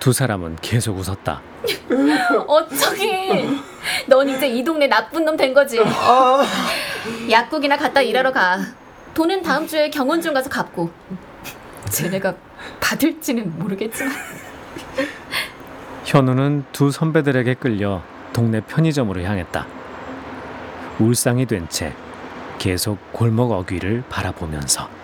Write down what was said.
두 사람은 계속 웃었다. 어쩌긴. 넌 이제 이 동네 나쁜 놈 된 거지. 약국이나 갔다 일하러 가. 돈은 다음 주에 경원중 가서 갚고. 쟤네가 받을지는 모르겠지만. 현우는 두 선배들에게 끌려 동네 편의점으로 향했다. 울상이 된 채 계속 골목 어귀를 바라보면서.